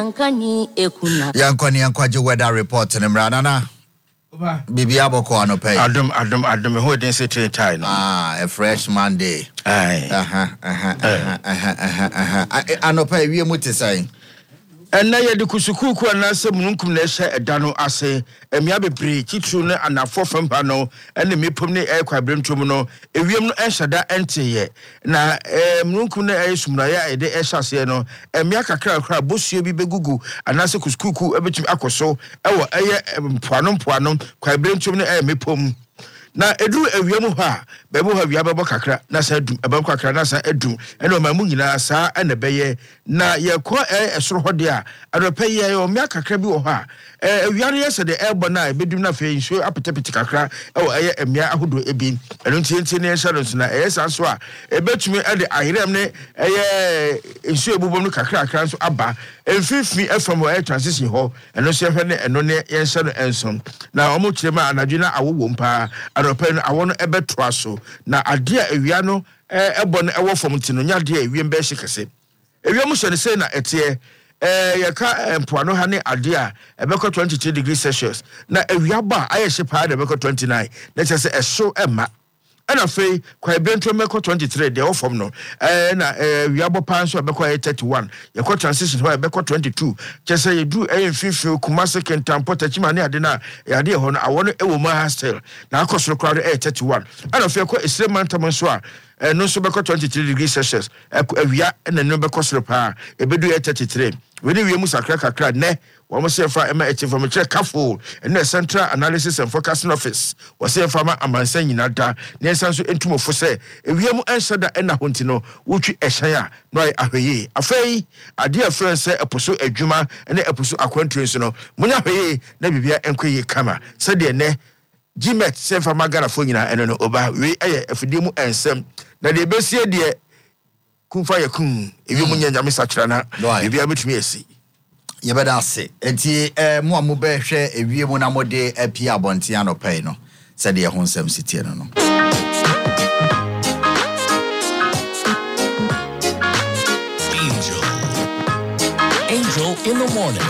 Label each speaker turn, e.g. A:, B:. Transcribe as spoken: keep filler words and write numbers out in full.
A: Yankani ekuna.
B: Yankani yankwaje weather report ne mranana. Bibi aboko anope.
C: Adum adum adum who didn't say three time.
B: Ah, a fresh Monday.
C: Aye.
B: Uh-huh. Uh-huh. Uh-huh. Uh-huh. Uh-huh. Anope we muti say.
C: And now you kusukuku and answer munkum na sha edano ase emia bebre titru ne anafo fempa no ene mepomne e kwabrentum no ewiem no enhyada ente ye na munkum na e sumraya e de e hyase no emia kakra kakra bosue bi begugu anase kusukuku ebetumi akoso ewo eye mpoano mpoano kwabrentum ne e mepom na edru ewiem ho a bebo ha wia bebo kakra na sa edum ebem kakra na sa edum ene o mamu nyina sa ene beye na ye ko e esoro ho de a adopeye o mia kakra bi wo ho a ewia no yese de ebo na ebedum na fe nso apetepete kakra e wo eye emia ahodo ebi eno ntienti ne ensha so na eye so a ebetumi e de ahirem ne eye nso ebubom no kakra kakra nso aba emfifi efam e transition ho eno so ehwe ne eno ne yensha no ensom na omo kirema anadwena awowo mpa aropa no awono ebeto aso na ade a ewia no ebo no ewo fom ti no nya de ewiem be hye kese ewiem hye ne sei na etie eh yeka empoano ha ne ade a ebeko twenty-three degrees Celsius na ewia ba aye hye pa de ebeko twenty-nine na chese eso ema ana fei kwa ebento meko twenty-three de wo fom no eh na ewia bo pa nso ebeko thirty-one yeko transition ho ebeko twenty-two chese yedu eh fifi Kumasi Kentampo Tachima ne ade na ade ho no awono ewo ma hostel na akosoro crowd eh thirty-one ana fei ko esreman tam so a eh no so beko twenty-three degrees Celsius ewia na no beko soro pa ebedu thirty-three we ni wiemu sakra kakra ne wo se fa ema echi from chere careful na Central Analysis and Forecasting Office wo se fa ma amansan nyina da ne sanso entumofo se ewiemu enhyada ena honti no wotwi ehyan a no ahweye afei ade afren se eposo adwuma ne eposo akwantuenso no munya hweye na bibia enkoye kama se de ne Gmet se fa magara fo nyina eno no oba we eye afidemu ensem na de besie de kumfa yakun ewiemu nyanya mesakira na bibia betumi esi
B: yebeda ase enti eh mo amu be hwe ewiemu na mode apie abonte anopai no se de ho nsem sitie no no
D: Angel Angel in the morning.